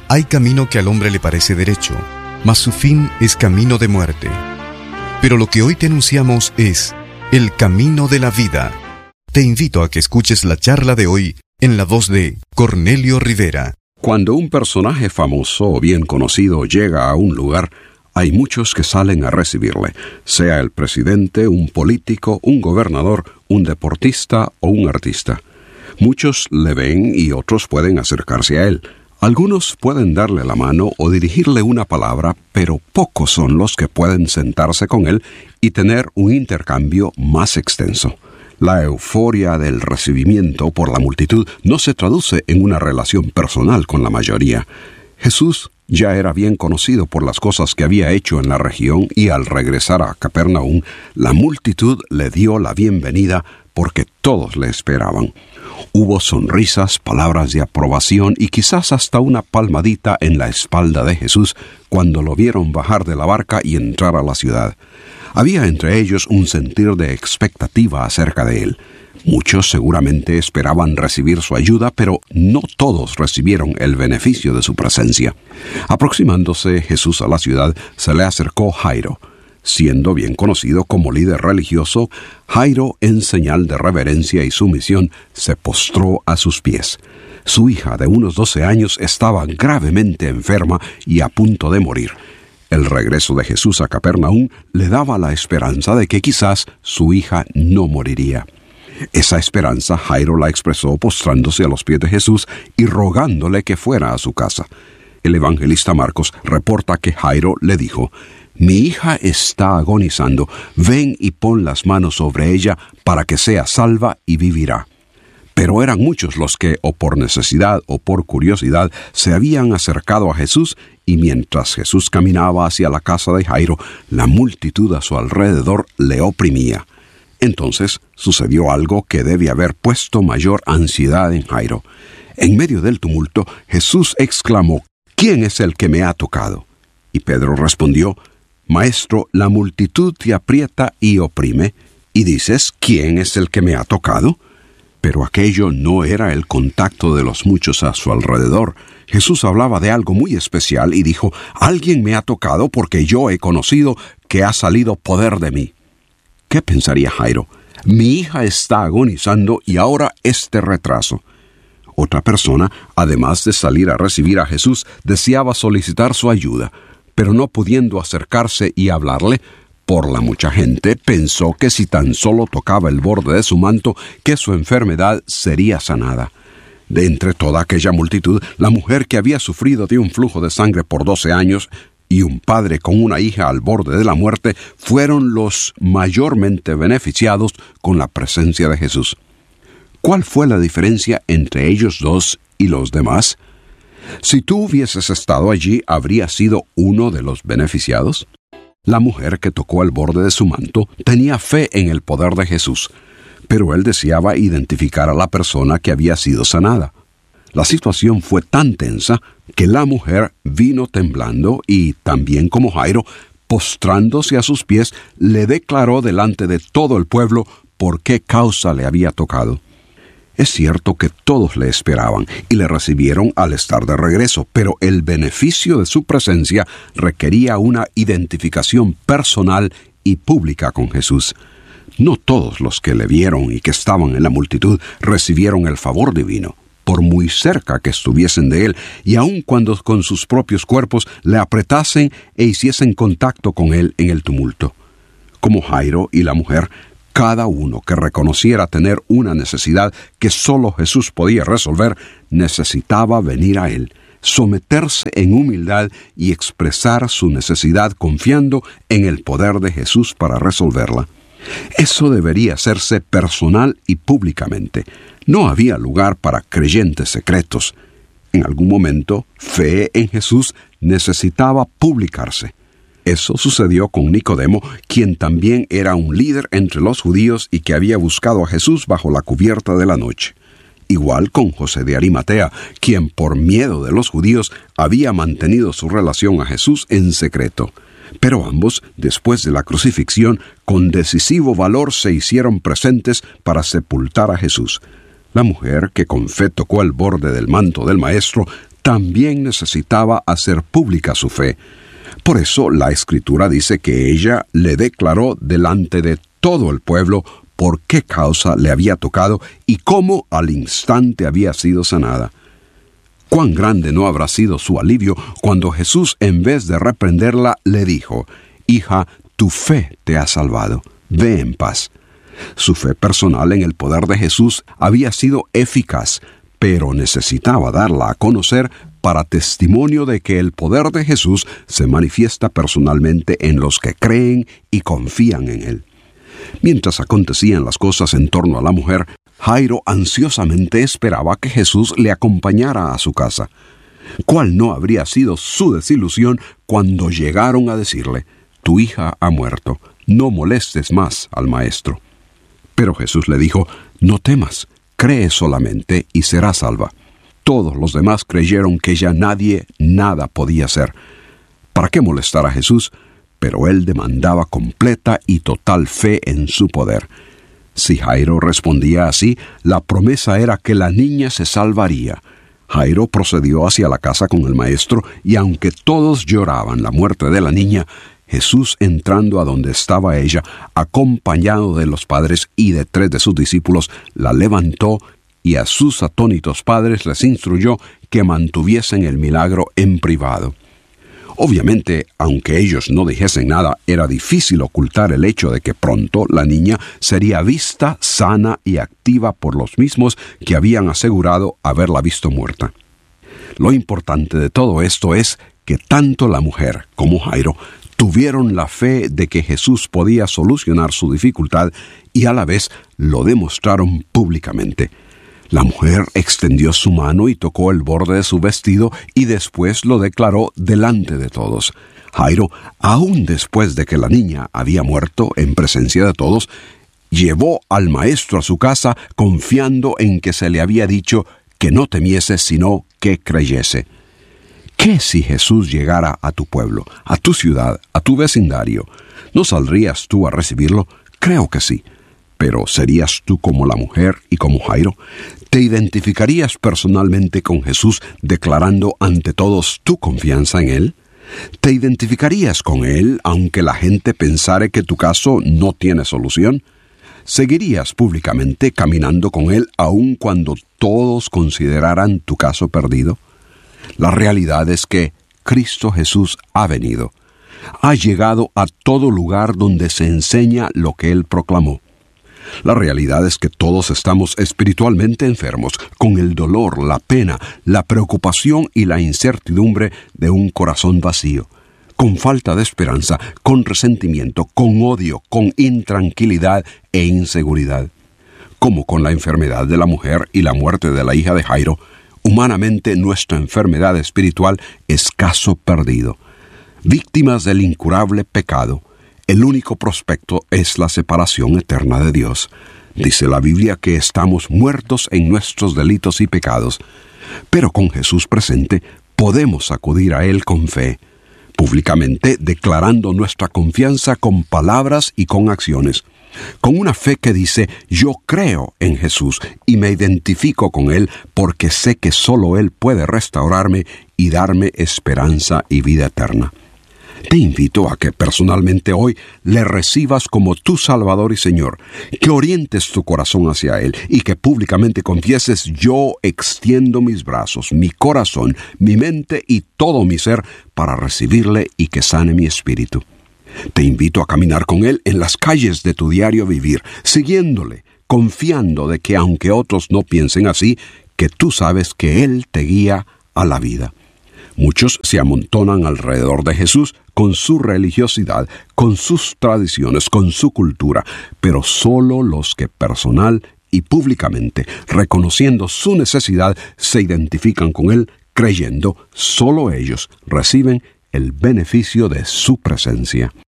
Hay camino que al hombre le parece derecho, mas su fin es camino de muerte. Pero lo que hoy te anunciamos es el camino de la vida. Te invito a que escuches la charla de hoy en la voz de Cornelio Rivera. Cuando un personaje famoso o bien conocido llega a un lugar, hay muchos que salen a recibirle, sea el presidente, un político, un gobernador, un deportista o un artista. Muchos le ven y otros pueden acercarse a él. Algunos pueden darle la mano o dirigirle una palabra, pero pocos son los que pueden sentarse con él y tener un intercambio más extenso. La euforia del recibimiento por la multitud no se traduce en una relación personal con la mayoría. Jesús ya era bien conocido por las cosas que había hecho en la región y al regresar a Capernaum, la multitud le dio la bienvenida porque todos le esperaban. Hubo sonrisas, palabras de aprobación y quizás hasta una palmadita en la espalda de Jesús cuando lo vieron bajar de la barca y entrar a la ciudad. Había entre ellos un sentir de expectativa acerca de él. Muchos seguramente esperaban recibir su ayuda, pero no todos recibieron el beneficio de su presencia. Aproximándose Jesús a la ciudad, se le acercó Jairo. Siendo bien conocido como líder religioso, Jairo, en señal de reverencia y sumisión, se postró a sus pies. Su hija de unos 12 años estaba gravemente enferma y a punto de morir. El regreso de Jesús a Capernaum le daba la esperanza de que quizás su hija no moriría. Esa esperanza Jairo la expresó postrándose a los pies de Jesús y rogándole que fuera a su casa. El evangelista Marcos reporta que Jairo le dijo: «Mi hija está agonizando, ven y pon las manos sobre ella para que sea salva y vivirá». Pero eran muchos los que, o por necesidad o por curiosidad, se habían acercado a Jesús, y mientras Jesús caminaba hacia la casa de Jairo, la multitud a su alrededor le oprimía. Entonces sucedió algo que debe haber puesto mayor ansiedad en Jairo. En medio del tumulto, Jesús exclamó: «¿Quién es el que me ha tocado?». Y Pedro respondió: «Maestro, la multitud te aprieta y oprime, y dices: ¿quién es el que me ha tocado?». Pero aquello no era el contacto de los muchos a su alrededor. Jesús hablaba de algo muy especial y dijo: «Alguien me ha tocado porque yo he conocido que ha salido poder de mí». ¿Qué pensaría Jairo? Mi hija está agonizando y ahora este retraso. Otra persona, además de salir a recibir a Jesús, deseaba solicitar su ayuda, pero no pudiendo acercarse y hablarle, por la mucha gente, pensó que si tan solo tocaba el borde de su manto, que su enfermedad sería sanada. De entre toda aquella multitud, la mujer que había sufrido de un flujo de sangre por 12 años y un padre con una hija al borde de la muerte fueron los mayormente beneficiados con la presencia de Jesús. ¿Cuál fue la diferencia entre ellos dos y los demás? Si tú hubieses estado allí, ¿habrías sido uno de los beneficiados? La mujer que tocó el borde de su manto tenía fe en el poder de Jesús, pero él deseaba identificar a la persona que había sido sanada. La situación fue tan tensa que la mujer vino temblando y, también como Jairo, postrándose a sus pies, le declaró delante de todo el pueblo por qué causa le había tocado. Es cierto que todos le esperaban y le recibieron al estar de regreso, pero el beneficio de su presencia requería una identificación personal y pública con Jesús. No todos los que le vieron y que estaban en la multitud recibieron el favor divino, por muy cerca que estuviesen de él, y aun cuando con sus propios cuerpos le apretasen e hiciesen contacto con él en el tumulto. Como Jairo y la mujer, cada uno que reconociera tener una necesidad que solo Jesús podía resolver, necesitaba venir a él, someterse en humildad y expresar su necesidad confiando en el poder de Jesús para resolverla. Eso debería hacerse personal y públicamente. No había lugar para creyentes secretos. En algún momento, fe en Jesús necesitaba publicarse. Eso sucedió con Nicodemo, quien también era un líder entre los judíos y que había buscado a Jesús bajo la cubierta de la noche. Igual con José de Arimatea, quien por miedo de los judíos había mantenido su relación a Jesús en secreto. Pero ambos, después de la crucifixión, con decisivo valor se hicieron presentes para sepultar a Jesús. La mujer, que con fe tocó el borde del manto del Maestro, también necesitaba hacer pública su fe. Por eso la Escritura dice que ella le declaró delante de todo el pueblo por qué causa le había tocado y cómo al instante había sido sanada. Cuán grande no habrá sido su alivio cuando Jesús, en vez de reprenderla, le dijo: «Hija, tu fe te ha salvado. Ve en paz». Su fe personal en el poder de Jesús había sido eficaz, pero necesitaba darla a conocer para testimonio de que el poder de Jesús se manifiesta personalmente en los que creen y confían en Él. Mientras acontecían las cosas en torno a la mujer, Jairo ansiosamente esperaba que Jesús le acompañara a su casa. ¿Cuál no habría sido su desilusión cuando llegaron a decirle: «Tu hija ha muerto, no molestes más al maestro»? Pero Jesús le dijo: «No temas, cree solamente y serás salva». Todos los demás creyeron que ya nadie nada podía hacer. ¿Para qué molestar a Jesús? Pero él demandaba completa y total fe en su poder. Si Jairo respondía así, la promesa era que la niña se salvaría. Jairo procedió hacia la casa con el maestro, y aunque todos lloraban la muerte de la niña, Jesús, entrando a donde estaba ella, acompañado de los padres y de 3 de sus discípulos, la levantó y a sus atónitos padres les instruyó que mantuviesen el milagro en privado. Obviamente, aunque ellos no dijesen nada, era difícil ocultar el hecho de que pronto la niña sería vista sana y activa por los mismos que habían asegurado haberla visto muerta. Lo importante de todo esto es que tanto la mujer como Jairo tuvieron la fe de que Jesús podía solucionar su dificultad y a la vez lo demostraron públicamente. La mujer extendió su mano y tocó el borde de su vestido y después lo declaró delante de todos. Jairo, aún después de que la niña había muerto en presencia de todos, llevó al maestro a su casa confiando en que se le había dicho que no temiese, sino que creyese. ¿Qué si Jesús llegara a tu pueblo, a tu ciudad, a tu vecindario? ¿No saldrías tú a recibirlo? Creo que sí. Pero ¿serías tú como la mujer y como Jairo? ¿Te identificarías personalmente con Jesús declarando ante todos tu confianza en Él? ¿Te identificarías con Él aunque la gente pensare que tu caso no tiene solución? ¿Seguirías públicamente caminando con Él aun cuando todos consideraran tu caso perdido? La realidad es que Cristo Jesús ha venido. Ha llegado a todo lugar donde se enseña lo que Él proclamó. La realidad es que todos estamos espiritualmente enfermos, con el dolor, la pena, la preocupación y la incertidumbre de un corazón vacío, con falta de esperanza, con resentimiento, con odio, con intranquilidad e inseguridad. Como con la enfermedad de la mujer y la muerte de la hija de Jairo, humanamente nuestra enfermedad espiritual es caso perdido. Víctimas del incurable pecado, el único prospecto es la separación eterna de Dios. Dice la Biblia que estamos muertos en nuestros delitos y pecados, pero con Jesús presente podemos acudir a Él con fe, públicamente declarando nuestra confianza con palabras y con acciones, con una fe que dice: yo creo en Jesús y me identifico con Él porque sé que solo Él puede restaurarme y darme esperanza y vida eterna. Te invito a que personalmente hoy le recibas como tu Salvador y Señor, que orientes tu corazón hacia Él y que públicamente confieses: yo extiendo mis brazos, mi corazón, mi mente y todo mi ser para recibirle y que sane mi espíritu. Te invito a caminar con Él en las calles de tu diario vivir, siguiéndole, confiando de que aunque otros no piensen así, que tú sabes que Él te guía a la vida. Muchos se amontonan alrededor de Jesús con su religiosidad, con sus tradiciones, con su cultura, pero solo los que personal y públicamente, reconociendo su necesidad, se identifican con Él, creyendo, solo ellos reciben el beneficio de su presencia.